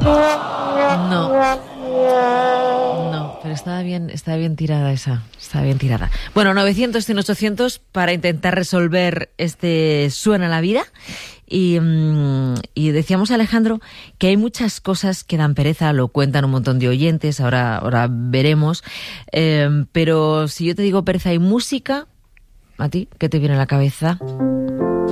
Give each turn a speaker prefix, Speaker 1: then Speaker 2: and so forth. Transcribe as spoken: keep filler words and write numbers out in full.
Speaker 1: No. No, pero estaba bien, estaba bien tirada esa. Estaba bien tirada. Bueno, novecientos, cien, ochocientos para intentar resolver este Suena la vida. Y, y decíamos, Alejandro, que hay muchas cosas que dan pereza, lo cuentan un montón de oyentes, ahora, ahora veremos. Eh, pero si yo te digo pereza y música, ¿a ti qué te viene a la cabeza?